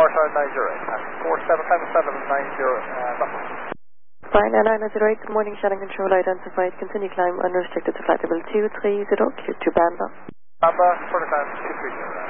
tower side 908 at 477790 number. Fine, airliner 08, good morning, Shannon control identified, continue climb unrestricted to flight level 230, clear to Bamba. Bamba, further climb 230.